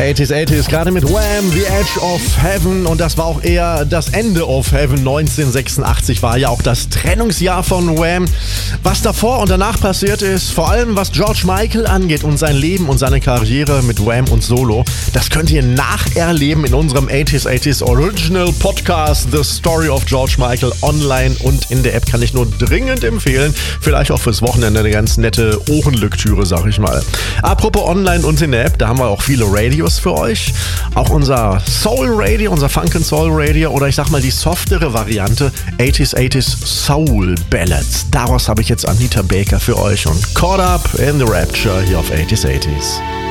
80s, gerade mit Wham, The Edge of Heaven, und das war auch eher das Ende of Heaven. 1986 war ja auch das Trennungsjahr von Wham. Was davor und danach passiert ist, vor allem was George Michael angeht und sein Leben und seine Karriere mit Wham und Solo, das könnt ihr nacherleben in unserem 80s Original Podcast The Story of George Michael online und in der App, kann ich nur dringend empfehlen. Vielleicht auch fürs Wochenende eine ganz nette Ohrenlektüre, sag ich mal. Apropos online und in der App, da haben wir auch viele Radios für euch. Auch unser Soul Radio, unser Funk and Soul Radio, oder ich sag mal die softere Variante 80s Soul Ballads. Daraus habe ich jetzt Anita Baker für euch und Caught Up in the Rapture hier auf 80s.